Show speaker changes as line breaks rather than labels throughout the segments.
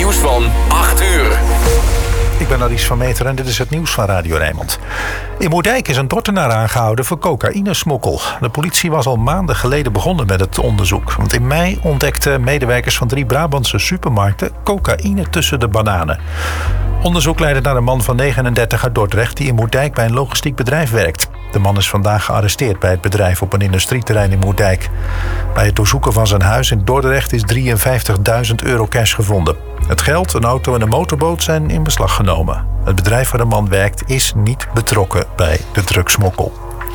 nieuws van 8 uur.
Ik ben Aries van Meter en dit is het nieuws van Radio Rijnmond. In Moerdijk is een Dordtenaar aangehouden voor cocaïnesmokkel. De politie was al maanden geleden begonnen met het onderzoek. Want in mei ontdekten medewerkers van 3 Brabantse supermarkten cocaïne tussen de bananen. Onderzoek leidde naar een man van 39 uit Dordrecht die in Moerdijk bij een logistiek bedrijf werkt. De man is vandaag gearresteerd bij het bedrijf op een industrieterrein in Moerdijk. Bij het doorzoeken van zijn huis in Dordrecht is €53.000 cash gevonden. Het geld, een auto en een motorboot zijn in beslag genomen. Het bedrijf waar de man werkt is niet betrokken bij de drugsmokkel.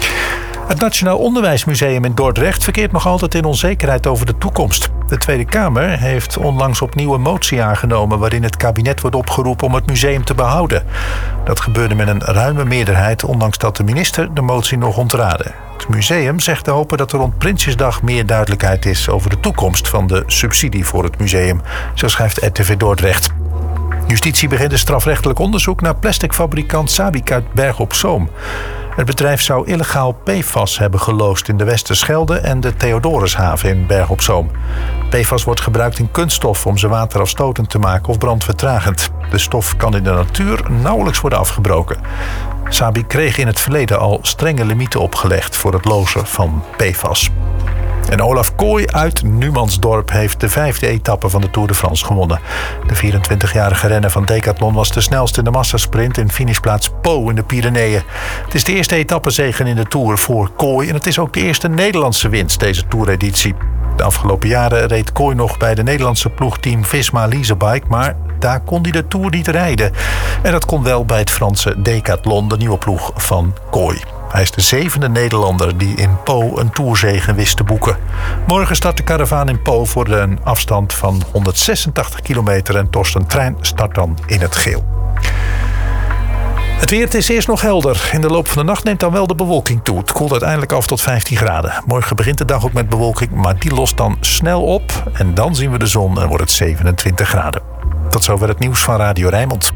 Het Nationaal Onderwijsmuseum in Dordrecht verkeert nog altijd in onzekerheid over de toekomst. De Tweede Kamer heeft onlangs opnieuw een motie aangenomen waarin het kabinet wordt opgeroepen om het museum te behouden. Dat gebeurde met een ruime meerderheid, ondanks dat de minister de motie nog ontraadde. Het museum zegt te hopen dat er rond Prinsjesdag meer duidelijkheid is over de toekomst van de subsidie voor het museum, zo schrijft RTV Dordrecht. Justitie begint een strafrechtelijk onderzoek naar plasticfabrikant Sabic uit Berg op Zoom. Het bedrijf zou illegaal PFAS hebben geloosd in de Westerschelde en de Theodorushaven in Berg op Zoom. PFAS wordt gebruikt in kunststof om ze waterafstotend te maken of brandvertragend. De stof kan in de natuur nauwelijks worden afgebroken. Sabic kreeg in het verleden al strenge limieten opgelegd voor het lozen van PFAS. En Olaf Kooi uit Numansdorp heeft de 5e etappe van de Tour de France gewonnen. De 24-jarige renner van Decathlon was de snelste in de massasprint in finishplaats Po in de Pyreneeën. Het is de eerste etappezege in de Tour voor Kooi en het is ook de eerste Nederlandse winst deze Toureditie. De afgelopen jaren reed Kooi nog bij de Nederlandse ploegteam Visma Leasebike, maar daar kon hij de Tour niet rijden. En dat kon wel bij het Franse Decathlon, de nieuwe ploeg van Kooi. Hij is de 7e Nederlander die in Po een tourzege wist te boeken. Morgen start de karavaan in Po voor een afstand van 186 kilometer en Torsten Trein start dan in het geel. Het weer, het is eerst nog helder. In de loop van de nacht neemt dan wel de bewolking toe. Het koelt uiteindelijk af tot 15 graden. Morgen begint de dag ook met bewolking, maar die lost dan snel op. En dan zien we de zon en wordt het 27 graden. Tot zover het nieuws van Radio Rijnmond.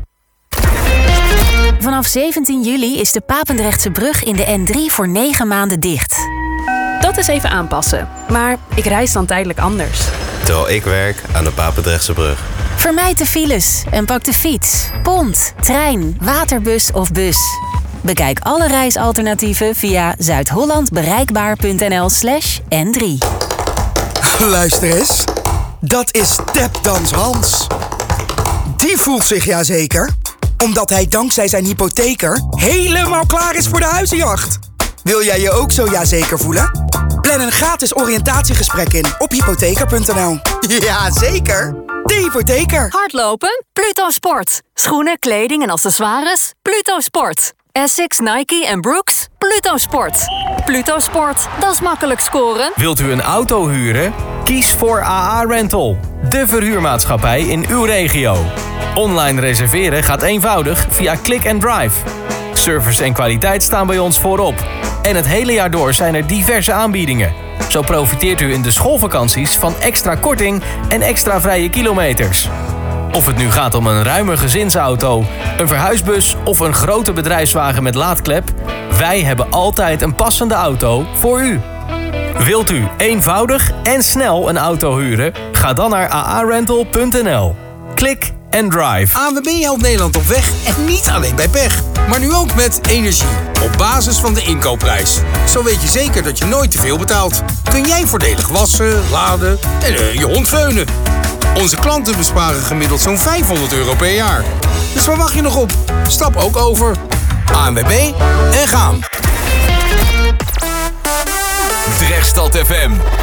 Vanaf 17 juli is de Papendrechtse brug in de N3 voor 9 maanden dicht.
Dat is even aanpassen, maar ik reis dan tijdelijk anders.
Terwijl ik werk aan de Papendrechtse brug.
Vermijd de files en pak de fiets, pont, trein, waterbus of bus. Bekijk alle reisalternatieven via zuidhollandbereikbaar.nl/N3.
Luister eens, dat is Tapdans Hans. Die voelt zich jazeker, omdat hij dankzij zijn hypotheker helemaal klaar is voor de huizenjacht. Wil jij je ook zo jazeker voelen? Plan een gratis oriëntatiegesprek in op hypotheker.nl. Jazeker, de hypotheker.
Hardlopen? Pluto Sport. Schoenen, kleding en accessoires? Pluto Sport. Essex, Nike en Brooks? Pluto Sport. Pluto Sport, dat is makkelijk scoren.
Wilt u een auto huren? Kies voor AA Rental, de verhuurmaatschappij in uw regio. Online reserveren gaat eenvoudig via Click and Drive. Service en kwaliteit staan bij ons voorop. En het hele jaar door zijn er diverse aanbiedingen. Zo profiteert u in de schoolvakanties van extra korting en extra vrije kilometers. Of het nu gaat om een ruime gezinsauto, een verhuisbus of een grote bedrijfswagen met laadklep, wij hebben altijd een passende auto voor u. Wilt u eenvoudig en snel een auto huren? Ga dan naar aarental.nl. Klik en drive.
ANWB helpt Nederland op weg en niet alleen bij pech. Maar nu ook met energie. Op basis van de inkoopprijs. Zo weet je zeker dat je nooit te veel betaalt. Kun jij voordelig wassen, laden en je hond veunen. Onze klanten besparen gemiddeld zo'n €500 per jaar. Dus waar wacht je nog op? Stap ook over. ANWB en gaan.
Drechtstad FM.